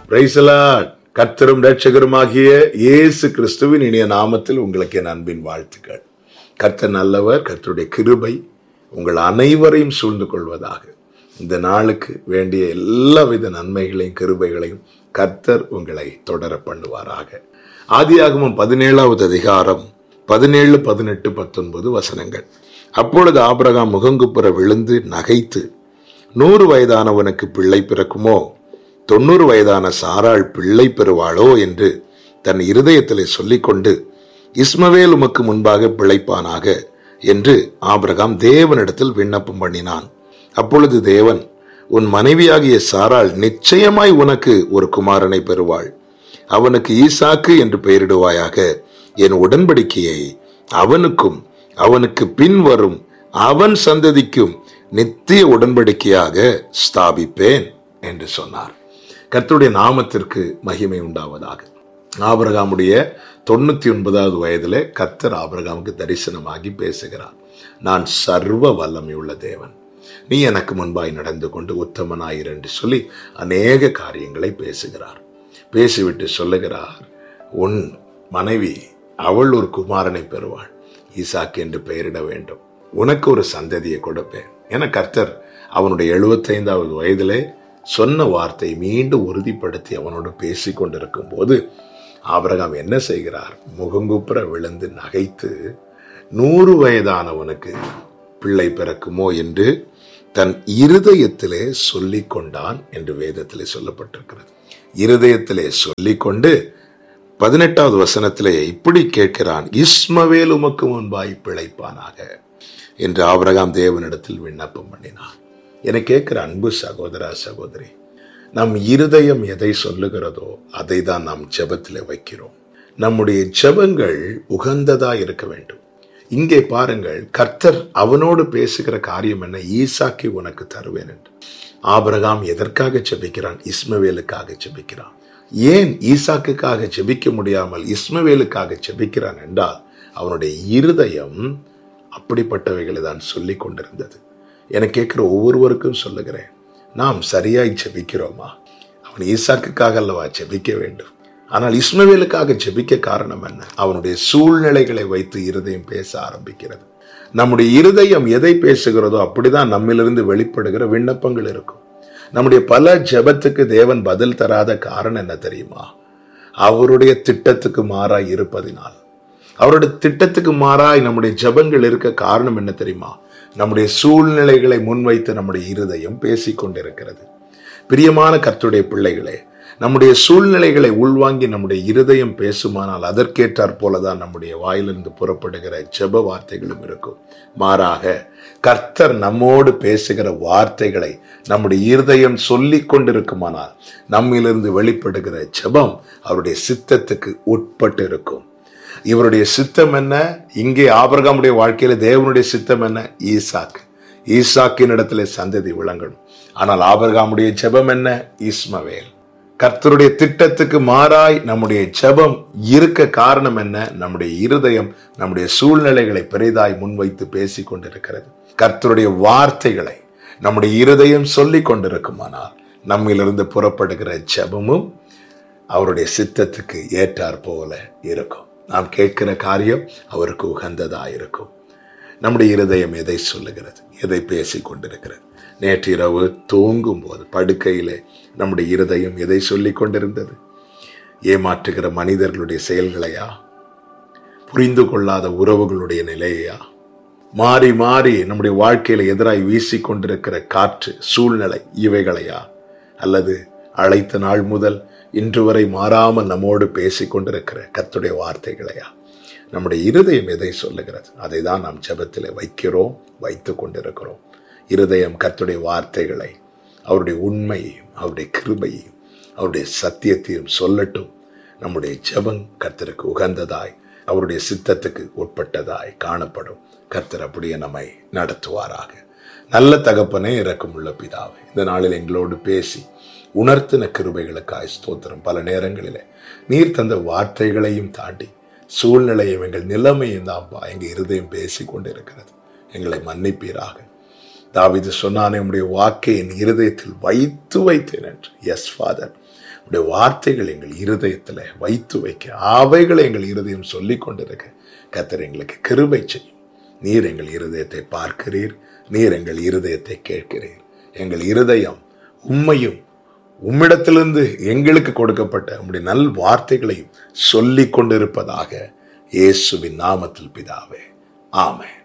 Praise the Lord. கர்த்தரும் இரட்சகருமாகிய இயேசு கிறிஸ்துவின் இனிய நாமத்தில் உங்களுக்கு என் அன்பின் வாழ்த்துக்கள். கர்த்தர் நல்லவர். கர்த்தருடைய கிருபை உங்கள் அனைவரையும் சூழ்ந்து கொள்வதாக. இந்த நாளுக்கு வேண்டிய எல்லாவித நன்மைகளையும் கிருபைகளையும் கர்த்தர் உங்களை தொடர பண்ணுவாராக. ஆதியாகமம் 17வது அதிகாரம் 17, 18, 19 வசனங்கள். அப்பொழுது ஆபிரகாம் முகங்குப்புற விழுந்து நகைத்து, 100 வயதானவனுக்கு பிள்ளை பிறக்குமோ, 90 வயதான சாராள் பிள்ளை பெறுவாளோ என்று தன் இருதயத்திலே சொல்லிக்கொண்டு, இஸ்மவேல் உமக்கு முன்பாக பிழைப்பானாக என்று ஆபிரகாம் தேவனிடத்தில் விண்ணப்பம் பண்ணினான். அப்பொழுது தேவன், உன் மனைவியாகிய சாராள் நிச்சயமாய் உனக்கு ஒரு குமாரனை பெறுவாள், அவனுக்கு ஈசாக்கு என்று பெயரிடுவாயாக. என் உடன்படிக்கையை அவனுக்கும் அவனுக்கு பின் வரும் அவன் சந்ததிக்கும் நித்திய உடன்படிக்கையாக ஸ்தாபிப்பேன் என்று சொன்னார். கர்த்தருடைய நாமத்திற்கு மகிமை உண்டாவதாக. ஆபிரகாமுடைய 99வது வயதிலே கர்த்தர் ஆபிரகாமுக்கு தரிசனமாகி பேசுகிறார். நான் சர்வ வல்லமையுள்ள தேவன், நீ எனக்கு முன்பாய் நடந்து கொண்டு உத்தமனாயிரு என்று சொல்லி அநேக காரியங்களை பேசுகிறார். பேசிவிட்டு சொல்லுகிறார், உன் மனைவி அவள் ஒரு குமாரனை பெறுவாள், ஈசாக்கு என்று பெயரிட வேண்டும், உனக்கு ஒரு சந்ததியை கொடுப்பேன் என கர்த்தர் அவனுடைய 75வது வயதிலே சொன்ன வார்த்தை மீண்டும் உறுதிப்படுத்தி அவனோடு பேசி கொண்டிருக்கும் போது ஆபிரகாம் என்ன செய்கிறார்? முகங்குப்புற விழுந்து நகைத்து, 100 வயதானவனுக்கு பிள்ளை பிறக்குமோ என்று தன் இருதயத்திலே சொல்லிக் கொண்டான் என்று வேதத்திலே சொல்லப்பட்டிருக்கிறது. இருதயத்திலே சொல்லிக்கொண்டு 18வது வசனத்திலே இப்படி கேட்கிறான், இஸ்மவேல் உமக்கு முன்பாய் பிழைப்பானாக என்று ஆபிரகாம் தேவனிடத்தில் விண்ணப்பம் பண்ணினான். என கேட்கிற அன்பு சகோதரா சகோதரி, நம் இருதயம் எதை சொல்லுகிறதோ அதை தான் நாம் ஜெபத்திலே வைக்கிறோம். நம்முடைய ஜெபங்கள் உகந்ததா இருக்க வேண்டும். இங்கே பாருங்கள், கர்த்தர் அவனோடு பேசுகிற காரியம் என்ன? ஈசாக்கை உனக்கு தருவேன் என்று. ஆபிரகாம் எதற்காக ஜெபிக்கிறான்? இஸ்மவேலுக்காக ஜெபிக்கிறான். ஏன் ஈசாக்குக்காக ஜெபிக்க முடியாமல் இஸ்மவேலுக்காக ஜெபிக்கிறான் என்றால், அவனுடைய இருதயம் அப்படிப்பட்டவைகளை தான் சொல்லி கொண்டிருந்தது. என கேட்கிற ஒவ்வொருவருக்கும் சொல்லுகிறேன், நாம் சரியாய் ஜெபிக்கிறோமா? அவன் ஈசாக்குக்காக அல்லவா ஜெபிக்க வேண்டும். ஆனால் இஸ்மவேலுக்காக ஜெபிக்க காரணம் என்ன? அவனுடைய சூழ்நிலைகளை வைத்து இருதயம் பேச ஆரம்பிக்கிறது. நம்முடைய இருதயம் எதை பேசுகிறதோ அப்படிதான் நம்மிலிருந்து வெளிப்படுகிற விண்ணப்பங்கள் இருக்கும். நம்முடைய பல ஜெபத்துக்கு தேவன் பதில் தராத காரணம் என்ன தெரியுமா? அவருடைய திட்டத்துக்கு மாறாய் இருப்பதினால். அவருடைய திட்டத்துக்கு மாறாய் நம்முடைய ஜெபங்கள் இருக்க காரணம் என்ன தெரியுமா? நம்முடைய சூழ்நிலைகளை முன்வைத்து நம்முடைய இருதயம் பேசிக்கொண்டிருக்கிறது. பிரியமான கர்த்தருடைய பிள்ளைகளே, நம்முடைய சூழ்நிலைகளை உள்வாங்கி நம்முடைய இருதயம் பேசுமானால் அதற்கேற்றாற் போலதான் நம்முடைய வாயிலிருந்து புறப்படுகிற ஜெப வார்த்தைகளும் இருக்கும். மாறாக கர்த்தர் நம்மோடு பேசுகிற வார்த்தைகளை நம்முடைய இருதயம் சொல்லிக் கொண்டிருக்குமானால் நம்மிலிருந்து வெளிப்படுகிற ஜெபம் அவருடைய சித்தத்துக்கு உட்பட்டு இருக்கும். இவருடைய சித்தம் என்ன? இங்கே ஆபிரகாமுடைய வாழ்க்கையில தேவனுடைய சித்தம் என்ன? ஈசாக்கு. ஈசாக்கின் இடத்துல சந்ததி விளங்கணும். ஆனால் ஆபிரகாமுடைய ஜெபம் என்ன? இஸ்மவேல். கர்த்தருடைய திட்டத்துக்கு மாறாய் நம்முடைய ஜெபம் இருக்க காரணம் என்ன? நம்முடைய இருதயம் நம்முடைய சூழ்நிலைகளை பெரிதாய் முன்வைத்து பேசி கொண்டிருக்கிறது. கர்த்தருடைய வார்த்தைகளை நம்முடைய இருதயம் சொல்லிக் கொண்டிருக்குமானால் நம்மிலிருந்து புறப்படுகிற ஜெபமும் அவருடைய சித்தத்துக்கு ஏற்றாற் போல இருக்கும். நாம் கேட்கிற காரியம் அவருக்கு உகந்ததா இருக்கும். நம்முடைய இருதயம் எதை சொல்லுகிறது, எதை பேசி கொண்டிருக்கிறது? நேற்று இரவு தூங்கும் போது படுக்கையிலே நம்முடைய இருதயம் எதை சொல்லிக் கொண்டிருந்தது? ஏமாற்றுகிற மனிதர்களுடைய செயல்களையா? புரிந்து கொள்ளாத உறவுகளுடைய நிலையா? மாறி மாறி நம்முடைய வாழ்க்கையில எதிராய் வீசிக்கொண்டிருக்கிற காற்று சூழ்நிலை இவைகளையா? அல்லது அழைத்த நாள் முதல் இன்று வரை மாறாமல் நம்மோடு பேசிக் கொண்டிருக்கிற கர்த்தருடைய வார்த்தைகளையா? நம்முடைய இருதயம் எதை சொல்லுகிறது அதை தான் நாம் ஜெபத்திலே வைக்கிறோம், வைத்து கொண்டிருக்கிறோம். இருதயம் கர்த்தருடைய வார்த்தைகளை, அவருடைய உண்மையையும் அவருடைய கிருபையையும் அவருடைய சத்தியத்தையும் சொல்லட்டும். நம்முடைய ஜெபம் கர்த்தருக்கு உகந்ததாய் அவருடைய சித்தத்துக்கு உட்பட்டதாய் காணப்படும். கர்த்தர் அப்படியே நம்மை நடத்துவாராக. நல்ல தகப்பனே, இரக்கமுள்ள பிதாவே, இந்த நாளில் எங்களோடு பேசி உணர்த்தின கிருபைகளுக்காய் ஸ்தோத்திரம். பல நேரங்களிலே நீர் தந்த வார்த்தைகளையும் தாண்டி சூழ்நிலையும் எங்கள் நிலைமையும் தான்ப்பா எங்கள் இருதயம் பேசி கொண்டிருக்கிறது. எங்களை மன்னிப்பீராக. தாவீது சொன்னானே, உம்முடைய வாக்கை என் இருதயத்தில் வைத்து வைத்தேன் என்று. எஸ் ஃபாதர், உடைய வார்த்தைகள் எங்கள் இருதயத்தில் வைத்து வைக்க, அவைகளை எங்கள் இருதயம் சொல்லிக் கொண்டிருக்க கர்த்தர் எங்களுக்கு கிருபை செய்யும். நீர் எங்கள் இருதயத்தை பார்க்கிறீர், நீர் எங்கள் இருதயத்தை கேட்கிறீர். எங்கள் இருதயம் உம்மையும் உம்மிடத்திலிருந்து எங்களுக்கு கொடுக்கப்பட்ட உம்முடைய நல் வார்த்தைகளையும் சொல்லிக் கொண்டிருப்பதாக. இயேசுவின் நாமத்தில் பிதாவே, ஆமென்.